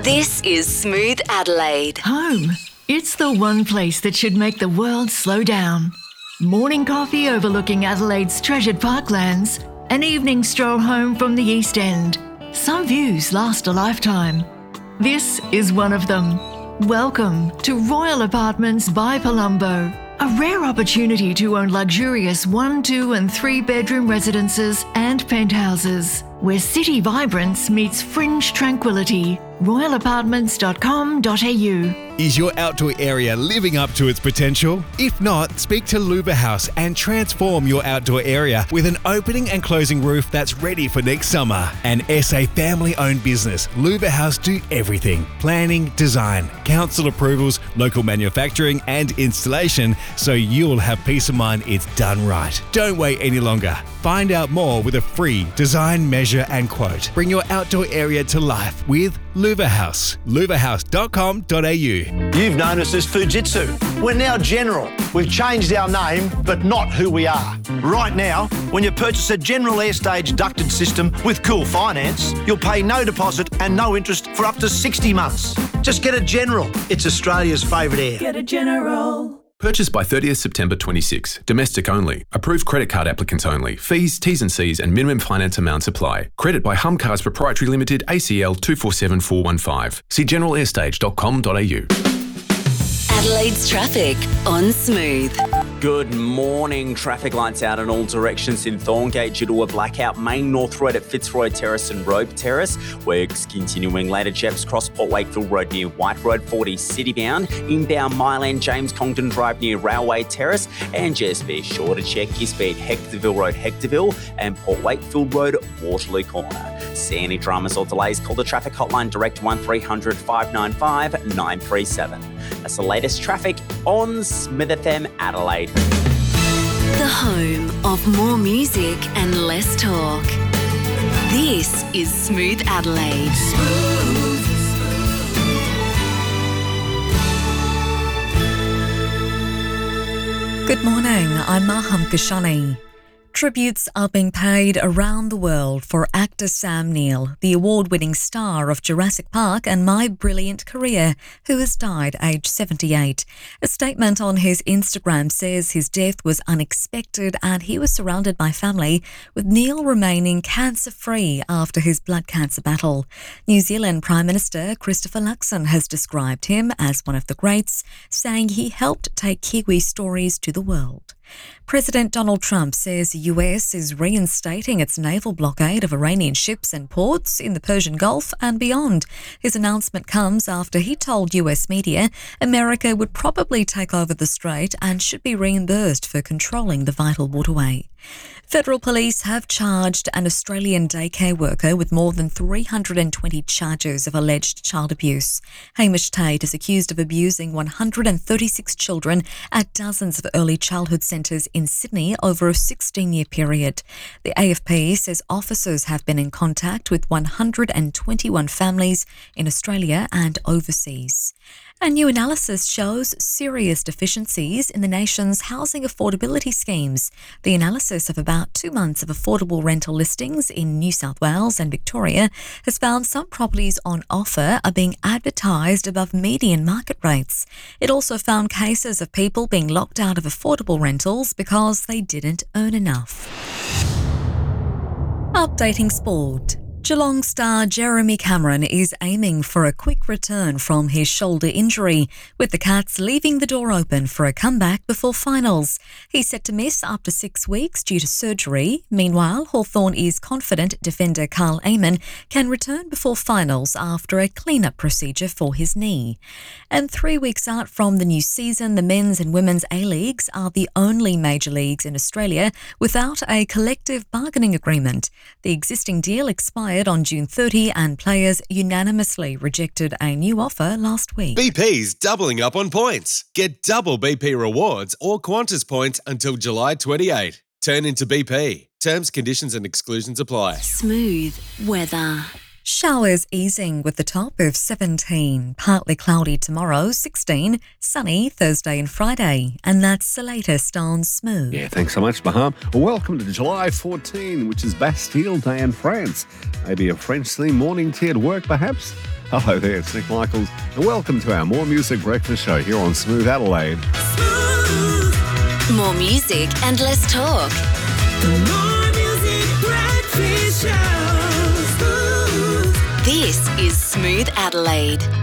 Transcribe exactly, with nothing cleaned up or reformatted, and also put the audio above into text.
This is Smooth Adelaide. Home. It's the one place that should make the world slow down. Morning coffee overlooking Adelaide's treasured parklands. An evening stroll home from the East End. Some views last a lifetime. This is one of them. Welcome to Royal Apartments by Palumbo. A rare opportunity to own luxurious one, two and three bedroom residences and penthouses, where city vibrance meets fringe tranquility. royal apartments dot com dot a u. Is your outdoor area living up to its potential? If not, speak to Luva House and transform your outdoor area with an opening and closing roof that's ready for next summer. An S A family-owned business, Luva House do everything. Planning, design, council approvals, local manufacturing and installation, so you'll have peace of mind it's done right. Don't wait any longer. Find out more with a free design, measure and quote. Bring your outdoor area to life with Luva House. luva house dot com dot a u. You've known us as Fujitsu. We're now General. We've changed our name, but not who we are. Right now, when you purchase a General Airstage ducted system with Cool Finance, you'll pay no deposit and no interest for up to sixty months. Just get a General. It's Australia's favourite air. Get a General. Purchased by thirtieth September twenty-six. Domestic only. Approved credit card applicants only. Fees, T's and C's and minimum finance amounts apply. Credit by Humcars Proprietary Limited, A C L two four seven four one five. See general airstage dot com dot a u. Adelaide's traffic on Smooth. Good morning. Traffic lights out in all directions in Thorngate due to a blackout. Main North Road at Fitzroy Terrace and Rope Terrace. We're continuing later. Jeffs Cross, Port Wakefield Road near White Road, forty citybound. Inbound Mile End, James Congdon Drive near Railway Terrace. And just be sure to check your speed. Hectorville Road, Hectorville and Port Wakefield Road, Waterloo Corner. See any dramas or delays, call the traffic hotline direct one three hundred five nine five nine three seven. That's the latest traffic on Smith F M Adelaide. The home of more music and less talk. This is Smooth Adelaide. Smooth. Good morning, I'm Maham Kashani. Tributes are being paid around the world for actor Sam Neill, the award-winning star of Jurassic Park and My Brilliant Career, who has died aged seventy-eight. A statement on his Instagram says his death was unexpected and he was surrounded by family, with Neill remaining cancer-free after his blood cancer battle. New Zealand Prime Minister Christopher Luxon has described him as one of the greats, saying he helped take Kiwi stories to the world. President Donald Trump says the U S is reinstating its naval blockade of Iranian ships and ports in the Persian Gulf and beyond. His announcement comes after he told U S media America would probably take over the strait and should be reimbursed for controlling the vital waterway. Federal police have charged an Australian daycare worker with more than three hundred twenty charges of alleged child abuse. Hamish Tate is accused of abusing one hundred thirty-six children at dozens of early childhood centres in Sydney over a sixteen-year period. The A F P says officers have been in contact with one hundred twenty-one families in Australia and overseas. A new analysis shows serious deficiencies in the nation's housing affordability schemes. The analysis of about two months of affordable rental listings in New South Wales and Victoria has found some properties on offer are being advertised above median market rates. It also found cases of people being locked out of affordable rentals because they didn't earn enough. Updating sport. Geelong star Jeremy Cameron is aiming for a quick return from his shoulder injury, with the Cats leaving the door open for a comeback before finals. He's set to miss up to six weeks due to surgery. Meanwhile, Hawthorn is confident defender Carl Amon can return before finals after a clean-up procedure for his knee. And three weeks out from the new season, the men's and women's A-Leagues are the only major leagues in Australia without a collective bargaining agreement. The existing deal expired on June thirtieth and players unanimously rejected a new offer last week. B P's doubling up on points. Get double B P rewards or Qantas points until July twenty-eighth. Turn into B P. Terms, conditions and exclusions apply. Smooth weather. Showers easing with the top of seventeen. Partly cloudy tomorrow, sixteen. Sunny Thursday and Friday. And that's the latest on Smooth. Yeah, thanks so much, Baham. Welcome to July fourteenth, which is Bastille Day in France. Maybe a French theme morning tea at work, perhaps? Hello there, it's Nick Michaels, and welcome to our More Music Breakfast Show here on Smooth Adelaide. More music and less talk. More Music Breakfast Show. Smooth. This is Smooth Adelaide.